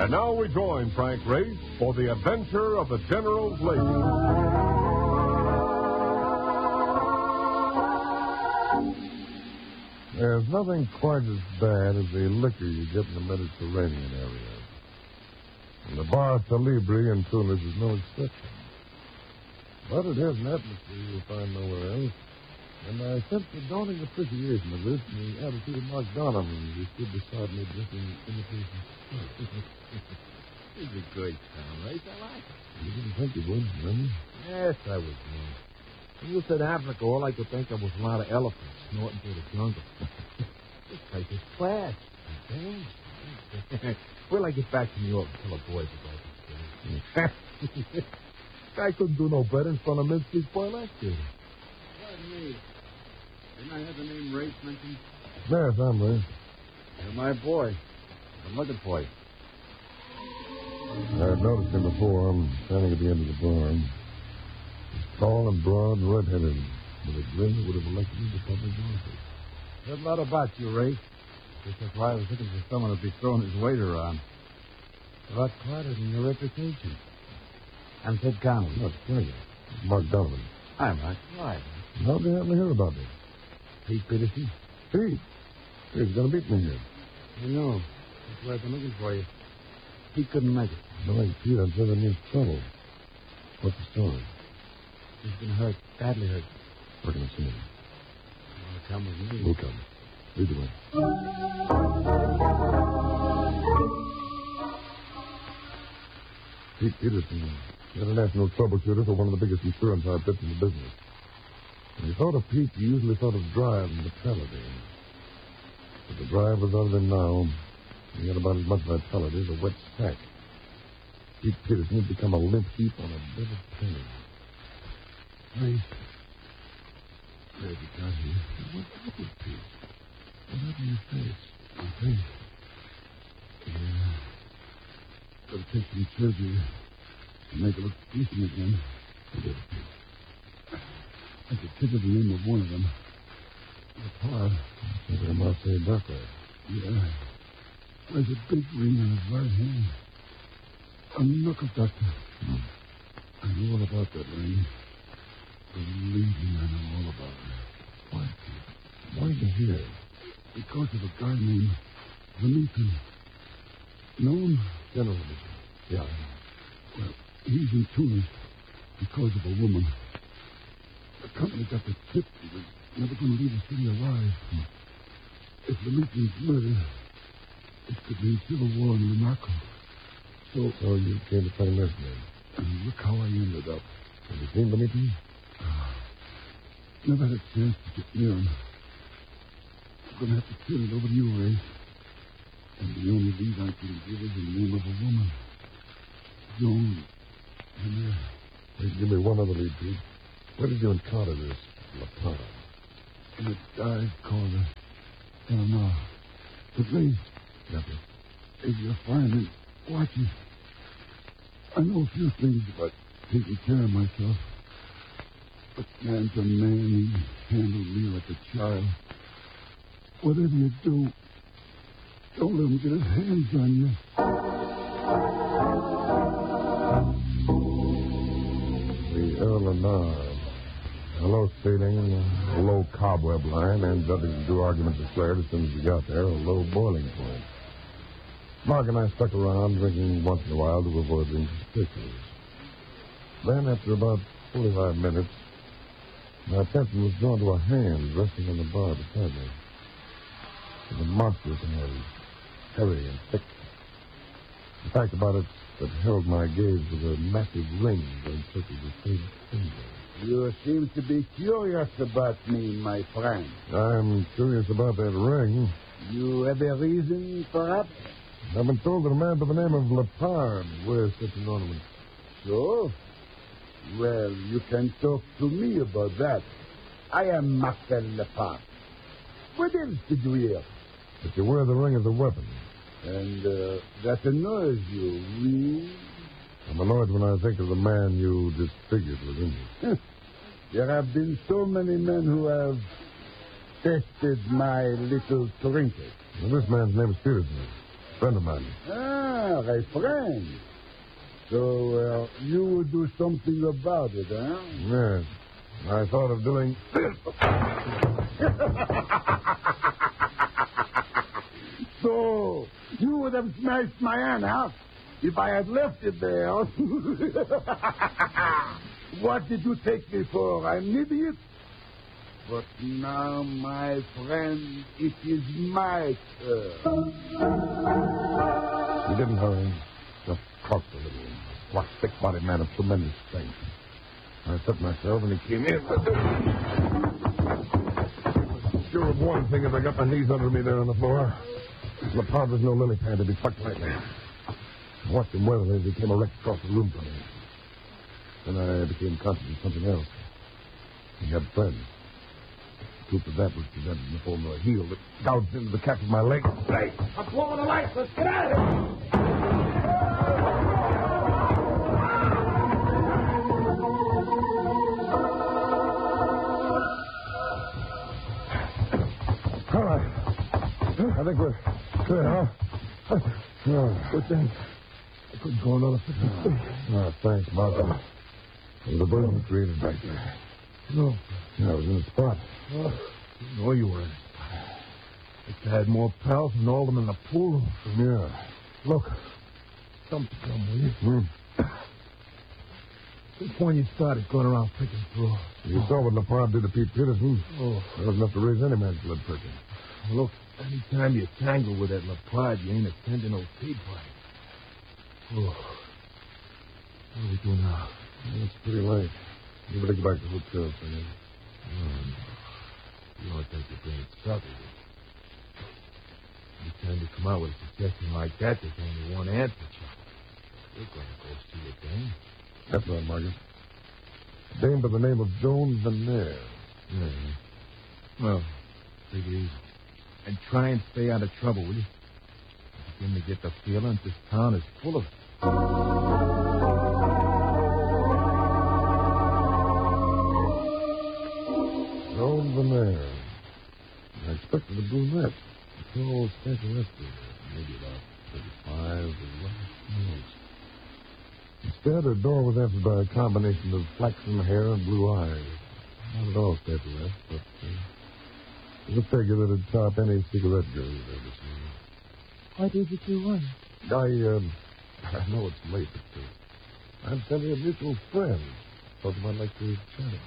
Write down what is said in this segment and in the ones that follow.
And now we join Frank Race for the adventure of the General's Lady. There's nothing quite as bad as the liquor you get in the Mediterranean area. And the Bar Talibri in Tunis is no exception. But it has an atmosphere you'll find nowhere else. And I sense a dawning appreciation of this in the attitude of Mark Donovan, who stood beside me drinking imitation. He's a great town, Race. I like it. You didn't think you would, remember? Yes, I was wrong. When you said Africa, all I could think of was a lot of elephants snorting through the jungle. This place is class. Okay? Wait till I get back to New York and tell the boys about this. I couldn't do no better in front of Minsky's boy last year. Pardon me. Didn't I have the name Race mentioned? Yes, I'm Ray. You're my boy. I'm looking for you. I've noticed him before. I'm standing at the end of the bar. He's tall and broad and red-headed, with a grin that would have elected him to public office. Heard a lot about you, Race. That's why I was looking for someone to be throwing his weight around. A lot quieter than your reputation. I'm Ted Connolly. Not Tiger. Mark Donovan. Hi, Mark. Hi. How did you happen to hear about this? Pete Peterson? Pete? He's going to beat me here. I know. That's why I've been looking for you. Pete couldn't make it. But like Pete, I'm sure that means trouble. What's the story? He's been hurt. Badly hurt. We're going to see him. You want to come with me? We'll come. Lead the way. Pete Peterson, international troubleshooter for one of the biggest insurance outfits in the business. When you thought of Pete, you usually thought of drive and vitality. But the drive was out of him now. He had about as much vitality as a wet sack. Pete Peterson had become a limp heap on a bed of pain. Race. Glad you got here. What's up with Pete? What happened to your face? My face? Yeah. Gotta take some surgery to make it look decent again. I could give you the name of one of them. Lepard. They're Marseille doctor. Yeah. There's a big ring on his right hand. A knuckle doctor. I know all about that ring. Believe me, I know all about it. Why? Why are you here? Because of a guy named Vanithan. Known? General. Yeah. Well, he's in Tunis because of a woman. The company got the tip he was never going to leave the city alive. If Vanithan's murdered, it could mean civil war in Monaco. So you came to find this man. And look how I ended up. Have you seen Vanithan? Never had a chance to get near him. I'm going to have to turn it over to you, Ray. And the only lead I can give is the name of a woman. Joan. And Hey, give me one other lead, Pete. Where did you encounter this Lepard? in a dive corner. I don't know. But Ray, Nothing. if you're fine, then watch it. I know a few things about taking care of myself. But man's a man. He handled me like a child. Whatever you do, don't let him get his hands on you. The Earl Leonard. A low ceiling, a low cobweb line, and judging from two arguments declared as soon as we got there, a low boiling point. Mark and I stuck around, drinking once in a while to avoid being suspicious. Then, after about 45 minutes, my attention was drawn to a hand resting on the bar beside me. It was a monstrous hand, hairy and thick. The fact about it that held my gaze was a massive ring that encircled the same finger. You seem to be curious about me, my friend. I'm curious about that ring. You have a reason, perhaps? I've been told that a man by the name of Lepard wears such an ornament. So? Well, you can talk to me about that. I am Marcel Lepard. What else did you hear? That you wear the ring as a weapon. And that annoys you, really? I'm annoyed when I think of the man you disfigured within you. There have been so many men who have tested my little trinket. Well, this man's name is Peterson. friend of mine. Ah, a friend. So, you would do something about it, huh? Yes. I thought of doing this. So, you would have smashed my hand, huh? If I had left it there. What did you take me for? I'm an idiot? But now, my friend, it is my turn. He didn't hurry. Just talked a little. What thick-bodied man of tremendous strength. I set myself, and he came in. Sure of one thing as I got my knees under me there on the floor. LaPard was no lily pad to be plucked lightly. I watched him well as he came erect across the room from me. Then I became conscious of something else. He had friends. The proof of that was presented in the form of a heel that gouged into the calf of my leg. Hey, I'm blowing the lights. Let's get out of here. All right. I think we're clear, huh? Good thing. I couldn't go another 50 feet. Oh, thanks, Marco. There was a burden created back there. No. Yeah, I was in the spot. Oh, you know you were in it. I had more pals than all of them in the pool room. Yeah. Look. Come, will you? Since when you started going around picking through? You saw what LaPard did to Pete Peterson. Oh. That was enough to raise any man's blood pressure. Look, anytime you tangle with that LaPard, you ain't attending no Peabody. Oh. What do we do now? Well, it's pretty late. You better get back to the hotel, Sam. You don't think you're being subtle. Anytime you come out with a suggestion like that, there's only one answer, Chuck. We're going to go see a dame. That's right, Margaret. A dame by the name of Joan Veneer. Yeah. Well, take it easy. And try and stay out of trouble, will you? I begin to get the feeling this town is full of it. Joan Veneer. I expected a brunette. A tall, statuesque, maybe about 35 or less. Instead, her door was answered by a combination of flaxen hair and blue eyes. Not at all statuesque, but there's a figure that would top any cigarette girl you've ever seen. What is it you want? I know it's late, but I'm sending a mutual friend. Thought you might like to chat about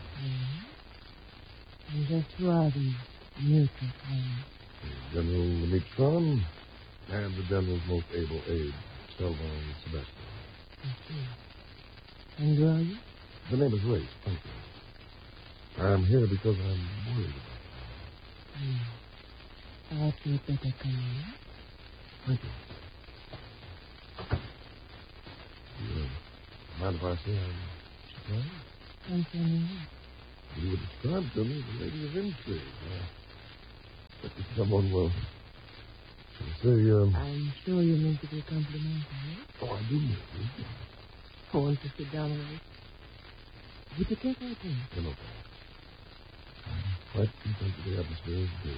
Yeah. And just who are these mutual friends? General Dimitron and the General's most able aide, Selvon Sebastian. I see. And who are you? The name is Ray. Thank you. I'm here because I'm worried about you. Perhaps you'd better come in. Thank you. Mind if I say I'm surprised? Concerning what? You would describe to me the lady of intrigue. But if someone will say, I'm sure you mean to be complimentary. oh, I do mean it. I want to sit down and would you take my drink? No, thanks. I'm quite content with the atmosphere of the day.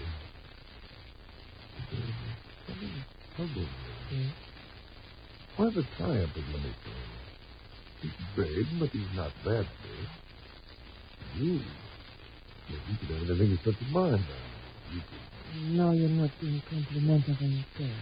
Something puzzles me. Yes. Why the tie-up with Dimitron? He's big, but he's not that big. You could have anything you set your mind on. You could. No, you're not being complimentary yourself.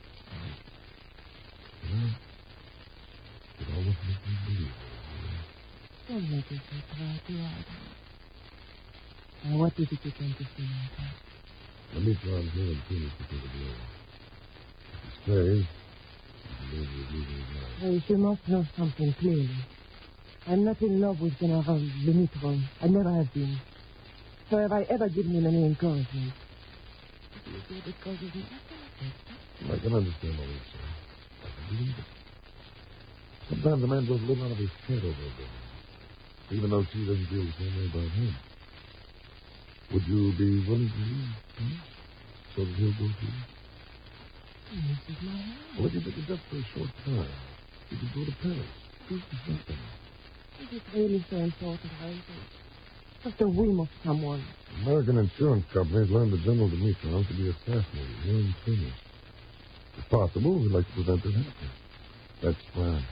Well, it almost makes me believe it. Don't let yourself try too hard. Now, what is it you came to see me about? Dimitron's here in Phoenix because of you. If he stays, he can leave you his life. Well, you must know something clearly. I'm not in love with General Dimitron. I never have been. So have I ever given him any encouragement? You do it because of me. I can understand all this, sir. I can believe it. Sometimes a man goes a little out of his head over a girl, even though she doesn't feel the same way about him. Would you be willing to leave, so that he'll go too? This is my life. Well, if you did it just for a short time, you could go to Paris, do something. Is it really so important, Isaac? Just a whim of someone. American insurance companies learned that General Dimitron to be assassinated here in Phoenix. If possible, we'd like to prevent it happening. That's fine.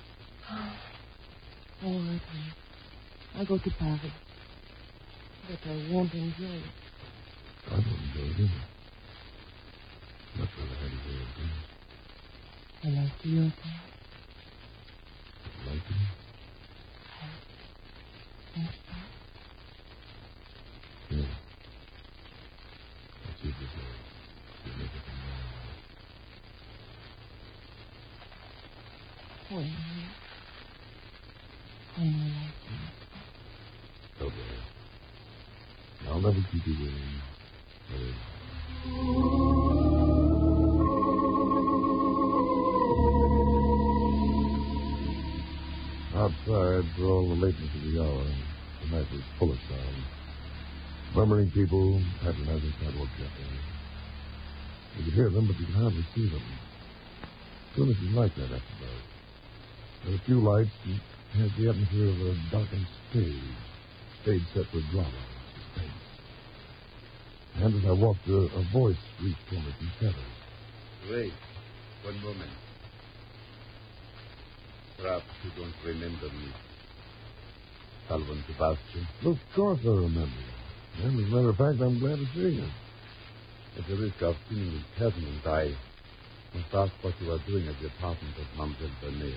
All right, honey. I'll go to Paris. But I won't enjoy it. I don't enjoy it either. Much rather have you there again. I like the yoga. Like it? Yes, Yeah. That's it, this way. You'll make it When I like you. Okay. I'll never keep you waiting. Outside, for all the lateness of the hour, the night was full of sound. Murmuring people, patronizing sidewalk cafes. You could hear them, but you could hardly see them. Stillness is like that after dark. There are a few lights, and it has the atmosphere of a darkened stage set for drama, suspense. And as I walked, a voice reached for me from shadows. Wait, one moment. Perhaps you don't remember me. Calvin Sebastian. Of course I remember you. And as a matter of fact, I'm glad to see you. At the risk of seeming impertinent, I must ask what you are doing at the apartment of Mademoiselle Bernay.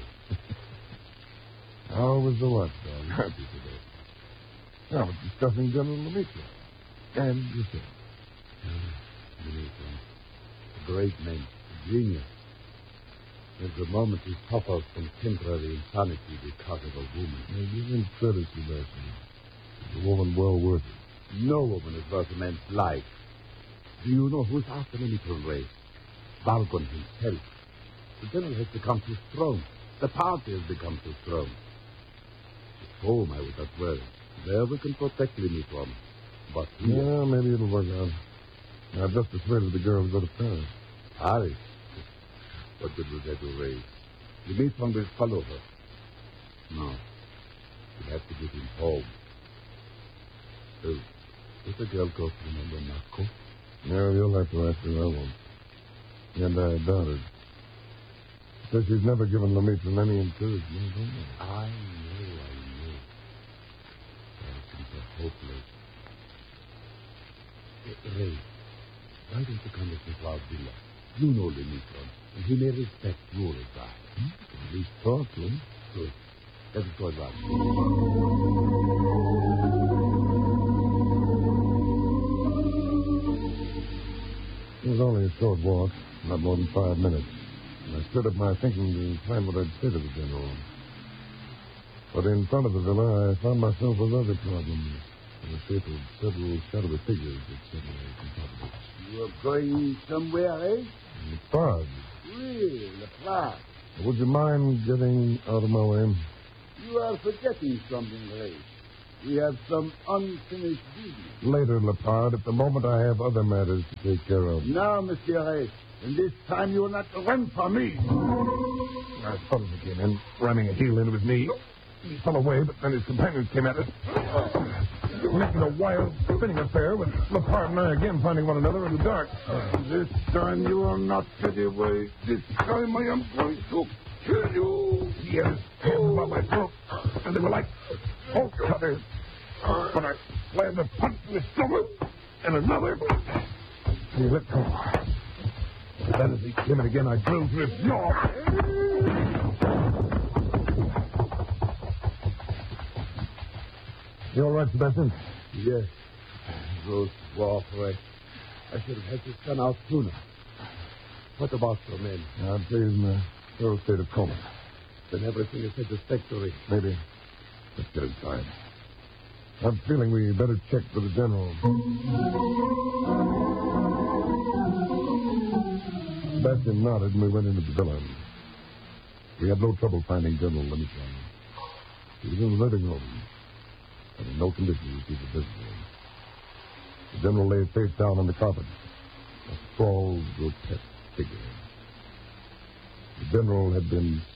How was the watchdog? Happy today. I was discussing General Lemaitre. And yourself. Lemaitre. A great man. A genius. At the moment he suffers from temporary insanity because of a woman. Now, give him credit, Sebastian. Is a woman well worth it? No woman is worth a man's life. Do you know who's after Lemaitre race? Valgon himself. The general has become too strong. The party has become too strong. At home, I would not worry. There we can protect Lemaitre. But here... Yeah, maybe it'll work out. I've just persuaded the girl to go to Paris. Paris? What good will that do, Ray? Lemaitre will follow her. No. We'll have to get him home. Oh, does the girl go to remember Marco? No, you'll have to ask her. I won't. And I doubt it. Says she's never given Lemaitre any encouragement. I know. Things are hopeless. Ray, why don't you come with me to our villa? You know Lemaitre, and he may respect your advice. At least talk to him. Good. Let us go at once. It was only a short walk, not more than 5 minutes. And I stood up my thinking to plan what I'd say to the general. But in front of the villa, I found myself with other problems in the shape of several shadowy figures that suddenly confronted us. You are going somewhere, eh? The Prague. Oui, the Prague. Would you mind getting out of my way? You are forgetting something, Ray. We have some unfinished business. Later, Lepard. At the moment, I have other matters to take care of. Now, Monsieur Ray, and this time you will not run from me. I spotted him came in, ramming a heel into his knee. He fell away, but then his companions came at us, making a wild, spinning affair, with Lepard and I again finding one another in the dark. This time you will not get away. This time I am going to kill you. He had his hands about my throat, and they were like bolt cutters. But I slammed a punch in his stomach, and another. He let go. But then as he came in again, I drilled through his jaw. You all right, Sebastian? Yes. Those war threats. I should have had this done out sooner. What about your men? I'd say he's in a thorough state of coma. Then everything is satisfactory. Maybe. Let's get inside. I'm feeling we better check for the general. Sebastian nodded and we went into the villa. We had no trouble finding General Lemaitre. He was in the living room, and in no condition to receive a visitor. The general lay face down on the carpet, a sprawled, grotesque figure. The general had been